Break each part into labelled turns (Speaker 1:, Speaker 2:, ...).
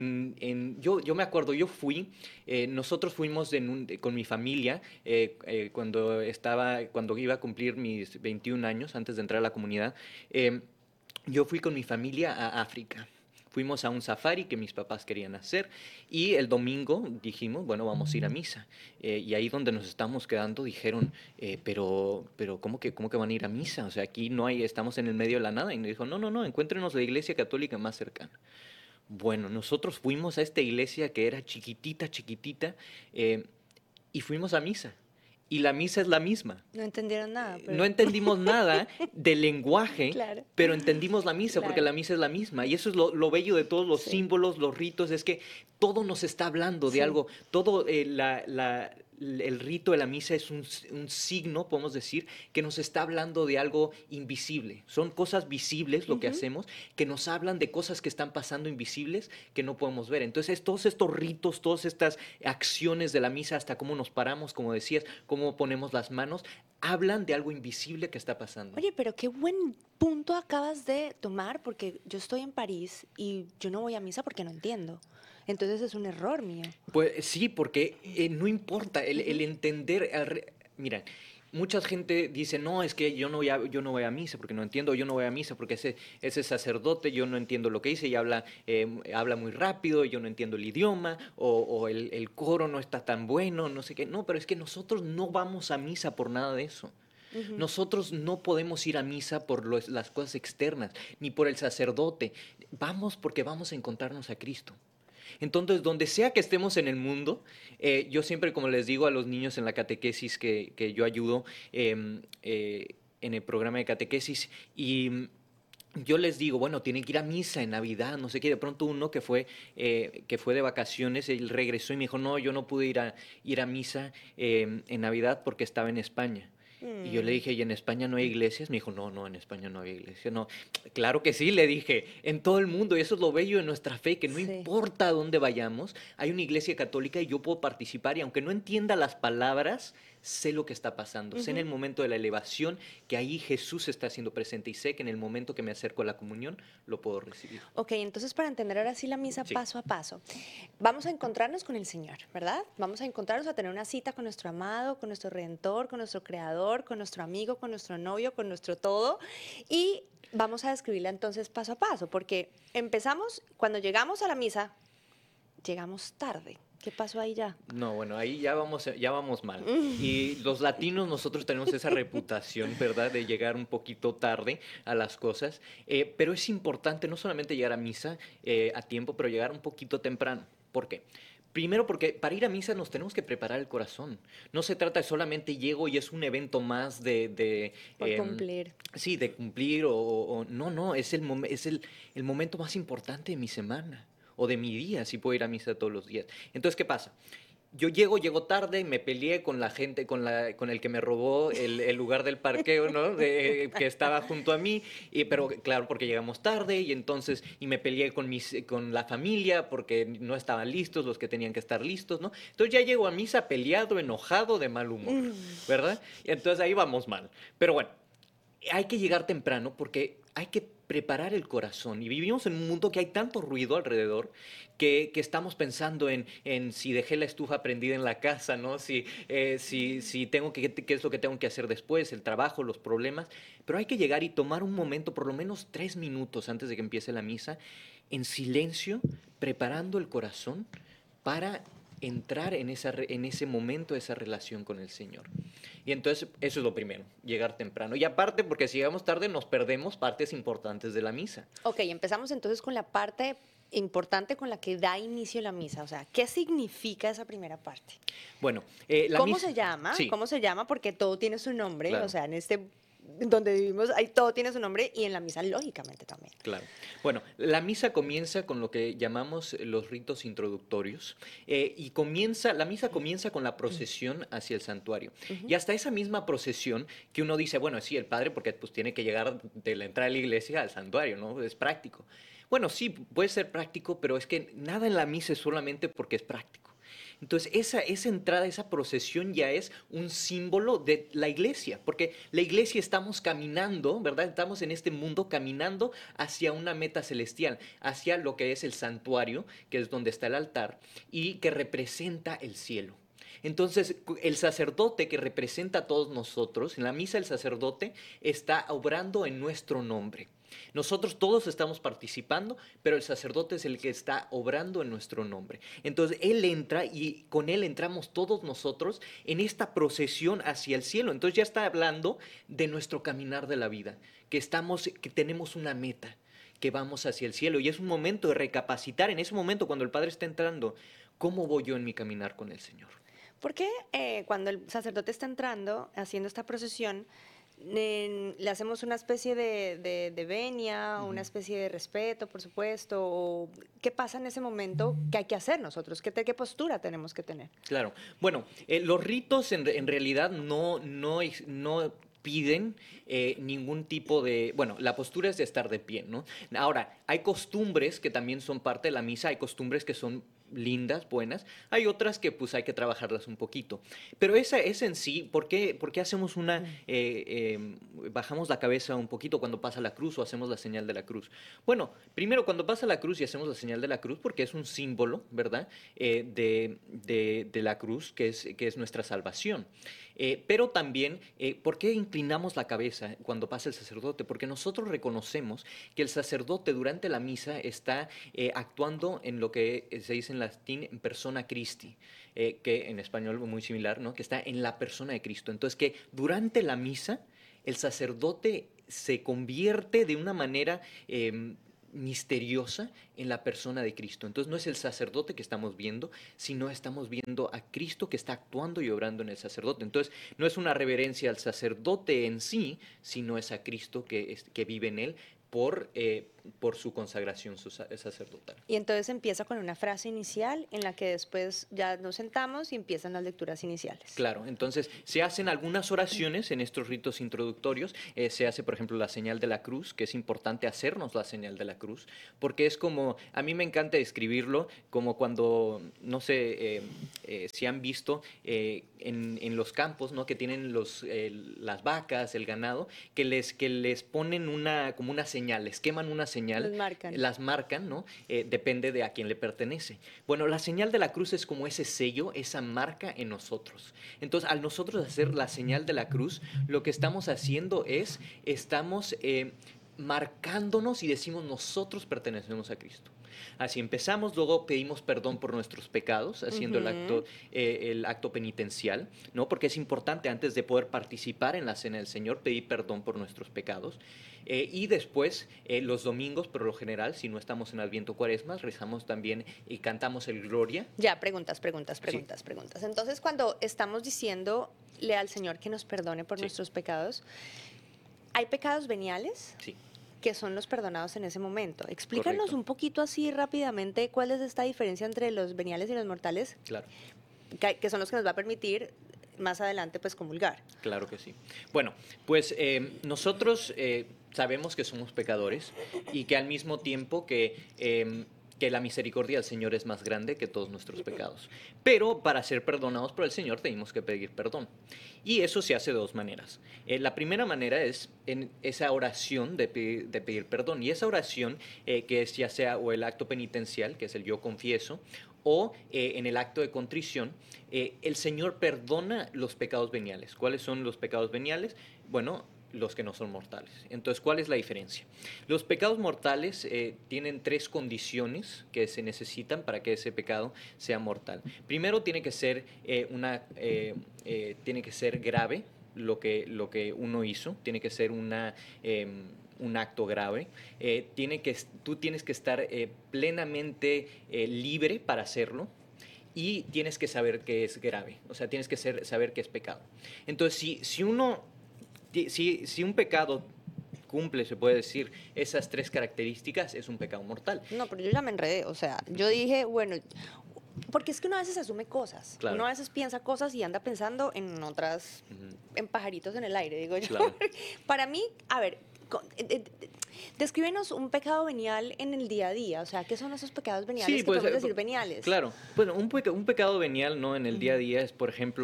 Speaker 1: Yo me acuerdo, nosotros fuimos con mi familia cuando iba a cumplir mis 21 años, antes de entrar a la comunidad. Yo fui con mi familia a África. Fuimos a un safari que mis papás querían hacer y el domingo dijimos, bueno, vamos a ir a misa. Y ahí donde nos estábamos quedando dijeron, pero cómo que van a ir a misa? O sea, aquí no hay, estamos en el medio de la nada. Y nos dijo, no, no, no, encuéntrenos la iglesia católica más cercana. Bueno, nosotros fuimos a esta iglesia que era chiquitita, chiquitita, eh, y fuimos a misa. Y la misa es la misma.
Speaker 2: No entendieron nada,
Speaker 1: No
Speaker 2: pero
Speaker 1: entendimos nada del lenguaje,
Speaker 2: claro,
Speaker 1: pero entendimos la misa porque
Speaker 2: claro,
Speaker 1: la misa es la misma. Y eso es lo bello de todos los
Speaker 2: sí,
Speaker 1: símbolos, los ritos, es que todo nos está hablando de
Speaker 2: sí.
Speaker 1: algo. El rito de la misa es un signo, podemos decir, que nos está hablando de algo invisible. Son cosas visibles lo que
Speaker 2: Ujú.
Speaker 1: hacemos, que nos hablan de cosas que están pasando invisibles que no podemos ver. Entonces, todos estos ritos, todas estas acciones de la misa, hasta cómo nos paramos, como decías, cómo ponemos las manos, hablan de algo invisible que está pasando.
Speaker 2: Oye, pero qué buen punto acabas de tomar, porque yo estoy en París y yo no voy a misa porque no entiendo. Entonces es un error mío.
Speaker 1: Pues sí, porque no importa el
Speaker 2: Ujú.
Speaker 1: entender. Mira, mucha gente dice, no, es que yo no voy a misa porque no entiendo, yo no voy a misa porque ese sacerdote, yo no entiendo lo que dice y habla muy rápido, yo no entiendo el idioma, o el coro no está tan bueno, no sé qué. No, pero es que nosotros no vamos a misa por nada de eso.
Speaker 2: Ujú.
Speaker 1: Nosotros no podemos ir a misa por las cosas externas, ni por el sacerdote. Vamos porque vamos a encontrarnos a Cristo. Entonces, donde sea que estemos en el mundo, yo siempre, como les digo a los niños en la catequesis que yo ayudo en el programa de catequesis, y yo les digo, bueno, tienen que ir a misa en Navidad, no sé qué. De pronto uno que fue de vacaciones, él regresó y me dijo, no, yo no pude ir a misa en Navidad porque estaba en España. Y yo le
Speaker 2: Mm.
Speaker 1: dije, ¿y en España no hay iglesias? Me dijo, no, no, en España no había iglesia. No, claro que sí, le dije, en todo el mundo. Y eso es lo bello de nuestra fe, que no
Speaker 2: Sí.
Speaker 1: importa a dónde vayamos, hay una iglesia católica y yo puedo participar. Y aunque no entienda las palabras, sé lo que está pasando. Sé en el
Speaker 2: Ujú.
Speaker 1: momento de la elevación que ahí Jesús está haciendo presente y sé que en el momento que me acerco a la comunión lo puedo recibir.
Speaker 2: Ok, entonces para entender ahora sí la misa
Speaker 1: Sí,
Speaker 2: paso a paso, vamos a encontrarnos con el Señor, ¿verdad? Vamos a encontrarnos a tener una cita con nuestro amado, con nuestro Redentor, con nuestro Creador, con nuestro amigo, con nuestro novio, con nuestro todo. Y vamos a describirla entonces paso a paso, porque empezamos, cuando llegamos a la misa, llegamos tarde. ¿Qué pasó ahí ya?
Speaker 1: no, bueno, ahí ya vamos mal. Y los latinos nosotros tenemos esa reputación, ¿verdad? De llegar un poquito tarde a las cosas. Pero es importante no solamente llegar a misa a tiempo, pero llegar un poquito temprano. ¿Por qué? Primero porque para ir a misa nos tenemos que preparar el corazón. No se trata de solamente llego y es un evento más
Speaker 2: Por cumplir.
Speaker 1: sí, de cumplir no, no, es el momento más importante de mi semana o de mi día, si puedo ir a misa todos los días. Entonces, ¿qué pasa? Yo llego tarde, me peleé con la gente, con el que me robó el lugar del parqueo, ¿no? Que estaba junto a mí, pero claro, porque llegamos tarde y me peleé con la familia porque no estaban listos los que tenían que estar listos, ¿no? Entonces ya llego a misa peleado, enojado, de mal humor, ¿verdad? Y entonces ahí vamos mal. Pero bueno, hay que llegar temprano porque hay que preparar el corazón. Y vivimos en un mundo que hay tanto ruido alrededor que estamos pensando en si dejé la estufa prendida en la casa, ¿no? Si tengo qué es lo que tengo que hacer después, el trabajo, los problemas. Pero hay que llegar y tomar un momento, por lo menos 3 minutos antes de que empiece la misa, en silencio, preparando el corazón para entrar en ese momento, esa relación con el Señor. Y entonces eso es lo primero, llegar temprano. Y aparte, porque si llegamos tarde nos perdemos partes importantes de la misa.
Speaker 2: Ok, empezamos entonces con la parte importante con la que da inicio la misa. O sea, ¿qué significa esa primera parte?
Speaker 1: Bueno, la
Speaker 2: ¿Cómo
Speaker 1: misa,
Speaker 2: se llama?
Speaker 1: sí,
Speaker 2: ¿Cómo se llama? Porque todo tiene su nombre, o
Speaker 1: claro.
Speaker 2: sea, en este donde vivimos, ahí todo tiene su nombre y en la misa lógicamente también.
Speaker 1: Claro. Bueno, la misa comienza con lo que llamamos los ritos introductorios la misa comienza con la procesión hacia el santuario.
Speaker 2: Ujú.
Speaker 1: Y hasta esa misma procesión que uno dice, bueno, sí, el padre porque pues tiene que llegar de la entrada de la iglesia al santuario, ¿no? Es práctico. Bueno, sí, puede ser práctico, pero es que nada en la misa es solamente porque es práctico. Entonces, esa entrada, esa procesión ya es un símbolo de la iglesia, porque la iglesia estamos caminando, ¿verdad? Estamos en este mundo caminando hacia una meta celestial, hacia lo que es el santuario, que es donde está el altar, y que representa el cielo. Entonces, el sacerdote que representa a todos nosotros, en la misa el sacerdote está obrando en nuestro nombre. Nosotros todos estamos participando, pero el sacerdote es el que está obrando en nuestro nombre. Entonces, Él entra y con Él entramos todos nosotros en esta procesión hacia el cielo. Entonces ya está hablando de nuestro caminar de la vida, que tenemos una meta, que vamos hacia el cielo. Y es un momento de recapacitar, en ese momento cuando el Padre está entrando, ¿cómo voy yo en mi caminar con el Señor?
Speaker 2: Porque cuando el sacerdote está entrando, haciendo esta procesión, le hacemos una especie de venia, una
Speaker 1: Ujú.
Speaker 2: especie de respeto, por supuesto. O, ¿qué pasa en ese momento? ¿Qué hay que hacer nosotros? ¿Qué postura tenemos que tener?
Speaker 1: Claro. Bueno, los ritos en realidad no piden ningún tipo de... Bueno, la postura es de estar de pie, ¿no? Ahora, hay costumbres que también son parte de la misa, hay costumbres que son lindas, buenas, hay otras que pues hay que trabajarlas un poquito. Pero esa en sí, ¿por qué hacemos bajamos la cabeza un poquito cuando pasa la cruz o hacemos la señal de la cruz? Bueno, primero cuando pasa la cruz y hacemos la señal de la cruz, porque es un símbolo, ¿verdad? De la cruz, que es nuestra salvación. Pero también, ¿por qué inclinamos la cabeza cuando pasa el sacerdote? Porque nosotros reconocemos que el sacerdote durante la misa está actuando en lo que se dice en latín en persona Christi, que en español muy similar, ¿no? Que está en la persona de Cristo. Entonces, que durante la misa el sacerdote se convierte de una manera misteriosa en la persona de Cristo. Entonces no es el sacerdote que estamos viendo, sino estamos viendo a Cristo que está actuando y obrando en el sacerdote. Entonces no es una reverencia al sacerdote en sí, sino es a Cristo que vive en él por su consagración sacerdotal.
Speaker 2: Y entonces empieza con una frase inicial en la que después ya nos sentamos y empiezan las lecturas iniciales.
Speaker 1: Claro, entonces se hacen algunas oraciones en estos ritos introductorios. Se hace, por ejemplo, la señal de la cruz, que es importante hacernos la señal de la cruz, porque es como, a mí me encanta describirlo como cuando, no sé si han visto en los campos, ¿no? Que tienen las vacas, el ganado, que les ponen como una señal, les queman una señal,
Speaker 2: Los marcan.
Speaker 1: las marcan, ¿no? Depende de a quién le pertenece. Bueno, la señal de la cruz es como ese sello, esa marca en nosotros. Entonces, al nosotros hacer la señal de la cruz, lo que estamos haciendo estamos marcándonos y decimos nosotros pertenecemos a Cristo. Así empezamos, luego pedimos perdón por nuestros pecados, haciendo
Speaker 2: Ujú.
Speaker 1: el acto penitencial, ¿no? Porque es importante antes de poder participar en la cena del Señor, pedir perdón por nuestros pecados. Y después, los domingos, por lo general, si no estamos en Adviento Cuaresma, rezamos también y cantamos el Gloria.
Speaker 2: Ya, preguntas.
Speaker 1: Sí,
Speaker 2: Entonces, cuando estamos diciéndole al Señor que nos perdone por
Speaker 1: sí,
Speaker 2: nuestros pecados, ¿hay pecados veniales?
Speaker 1: sí,
Speaker 2: Que son los perdonados en ese momento. Explícanos
Speaker 1: correcto,
Speaker 2: un poquito así rápidamente cuál es esta diferencia entre los veniales y los mortales,
Speaker 1: claro.
Speaker 2: que son los que nos va a permitir más adelante pues comulgar.
Speaker 1: Claro que sí. Bueno, pues nosotros sabemos que somos pecadores y que al mismo tiempo que la misericordia del Señor es más grande que todos nuestros pecados. Pero para ser perdonados por el Señor tenemos que pedir perdón. Y eso se hace de dos maneras. La primera manera es en esa oración de pedir perdón. Y esa oración, que es ya sea o el acto penitencial, que es el yo confieso, o en el acto de contrición, el Señor perdona los pecados veniales. ¿Cuáles son los pecados veniales? Bueno, los que no son mortales. Entonces, ¿cuál es la diferencia? Los pecados mortales tienen tres condiciones que se necesitan para que ese pecado sea mortal. Primero, tiene que ser grave lo que uno hizo, tiene que ser un acto grave. Tú tienes que estar plenamente libre para hacerlo y tienes que saber que es grave, o sea, tienes que saber que es pecado. Entonces, si un pecado cumple, se puede decir, esas tres características, es un pecado mortal.
Speaker 2: No, pero yo ya me enredé, o sea, yo dije, bueno, porque es que uno a veces asume cosas, uno
Speaker 1: Claro,
Speaker 2: a veces piensa cosas y anda pensando en otras,
Speaker 1: ujú,
Speaker 2: en pajaritos en el aire, digo yo.
Speaker 1: claro,
Speaker 2: Para mí, a ver, Descríbenos un pecado venial en el día a día, o sea, ¿qué son esos pecados veniales
Speaker 1: Sí,
Speaker 2: que
Speaker 1: pues,
Speaker 2: podemos decir veniales?
Speaker 1: claro. Bueno, un pecado venial, ¿no? En el día a
Speaker 2: Ujú,
Speaker 1: día es, por ejemplo,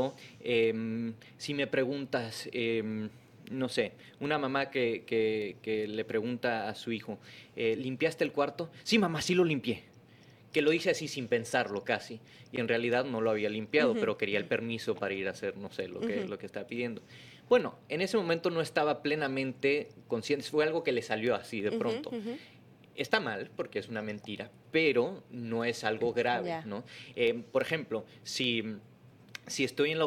Speaker 1: si me preguntas, no sé, una mamá que le pregunta a su hijo, ¿limpiaste el cuarto? Sí, mamá, sí lo limpié. Que lo hice así sin pensarlo casi. Y en realidad no lo había limpiado,
Speaker 2: ujú,
Speaker 1: pero quería el permiso para ir a hacer, no sé,
Speaker 2: ujú,
Speaker 1: lo que estaba pidiendo. Bueno, en ese momento no estaba plenamente consciente, fue algo que le salió así de
Speaker 2: ujú,
Speaker 1: pronto.
Speaker 2: ujú.
Speaker 1: Está mal porque es una mentira, pero no es algo grave,
Speaker 2: Ya.
Speaker 1: ¿no? Por ejemplo, si estoy en la